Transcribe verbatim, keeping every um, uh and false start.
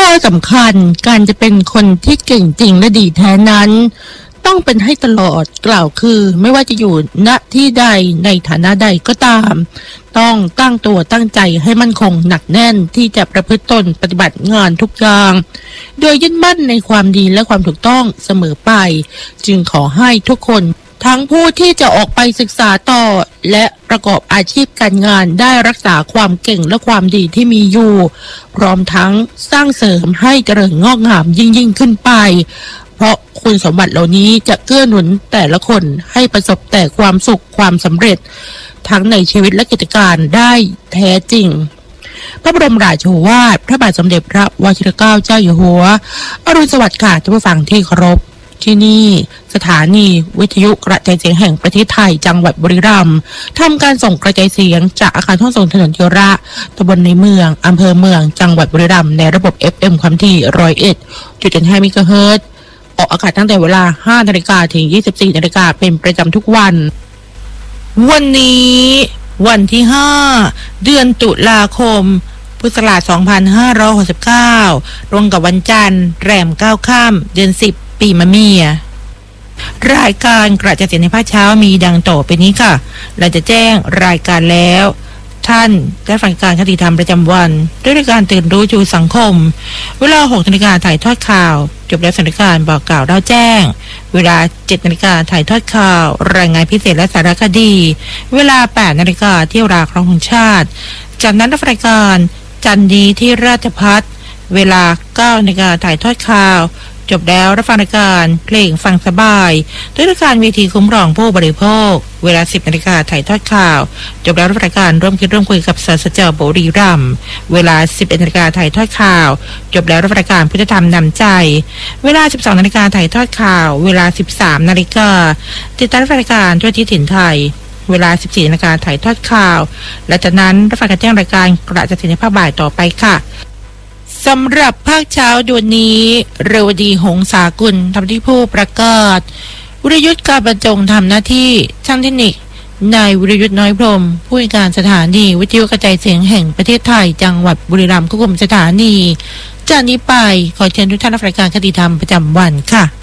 อสำคัญการจะเป็นคนที่เก่งจริงและดีแท้นั้นต้องเป็นให้ตลอดกล่าวคือไม่ว่าจะอยู่ณที่ใดในฐานะใดก็ตามต้องตั้งตัวตั้งใจให้มั่นคงหนักแน่นที่จะประพฤติตนปฏิบัติงานทุกอย่างโดยยึดมั่นในความดีและความถูกต้องเสมอไปจึงขอให้ทุกคนทั้งผู้ที่จะออกไปศึกษาต่อและประกอบอาชีพการงานได้รักษาความเก่งและความดีที่มีอยู่พร้อมทั้งสร้างเสริมให้เจริญงอกงามยิ่งยิ่งขึ้นไปเพราะคุณสมบัติเหล่านี้จะเกื้อหนุนแต่ละคนให้ประสบแต่ความสุขความสำเร็จทั้งในชีวิตและกิจการได้แท้จริงพระบรมราโชวาทพระบาทสมเด็จพระวชิรเกล้าเจ้าอยู่หัวอรุณสวัสดิ์ค่ะท่านผู้ฟังที่เคารพที่นี่สถานีวิทยุกระจายเสียงแห่งประเทศไทยจังหวัดบุรีรัมย์ทำการส่งกระจายเสียงจากอาคารห้องส่งถนนเทียระตำบลในเมืองอำเภอเมืองจังหวัดบุรีรัมย์ในระบบ เอฟ เอ็ม ความถี่ หนึ่งร้อยเอ็ดจุดห้า เมกะเฮิรตซ์ออกอากาศตั้งแต่เวลา ห้านาฬิกา ถึง ยี่สิบสี่นาฬิกาเป็นประจำทุกวันวันนี้วันที่ห้าเดือนตุลาคมพุทธศักราชสองพันห้าร้อยหกสิบเก้าตรงกับวันจันทร์แรมเก้าค่ำเดือนสิบปีมะเมียรายการกระจายเสียงในภาคเช้ามีดังต่อไปนี้ค่ะเราจะแจ้งรายการแล้วท่านได้ฟังการคติธรรมประจำวันด้วยรายการตื่นรู้ชูสังคมเวลาหกนาฬิกาถ่ายทอดข่าวจบแล้วสถานการณ์บอกกล่าวเล่าแจ้งเวลาเจ็ดนาฬิกาถ่ายทอดข่าวรายงานพิเศษและสารคดีเวลาแปดนาฬิกาเที่ยวราครองของชาติจากนั้นรายการจันดีที่ราชภัฏเวลาเก้านาฬิกาถ่ายทอดข่าวจบแล้วรับฟังรายการเพลงฟังสบายด้วยรายการเวทีคุ้มครองผู้บริโภคเวลาสิบนาฬิกาถ่ายทอดข่าวจบแล้วรับรายการร่วมคิดร่วมคุยกับศาสตราจารย์บุรีรัมย์เวลาสิบเอ็ดนาฬิกาถ่ายทอดข่าวจบแล้วรับรายการพุทธธรรมนำใจเวลาสิบสองนาฬิกาถ่ายทอดข่าวเวลาสิบสามนาฬิกาติดตามรายการทั่วทิศถิ่นไทยเวลาสิบสี่นาฬิกาถ่ายทอดข่าวและจากนั้นรับฟังการแจ้งรายการกระจายเสียงในภาคบ่ายต่อไปค่ะสำหรับภาคเช้าดวนนี้เรวดีหงสากุลทำที่ผู้ประกาศวิรยุทธ์การบรรจงทำหน้าที่ช่างเทคนิคนายวิรยุทธ์น้อยพรหมผู้อำนวยการสถานีวิทยุกระจายเสียงแห่งประเทศไทยจังหวัดบุรีรัมย์ควบคุมสถานีจากนี้ไปขอเชิญทุกท่านรับรายการคติธรรมประจำวันค่ะ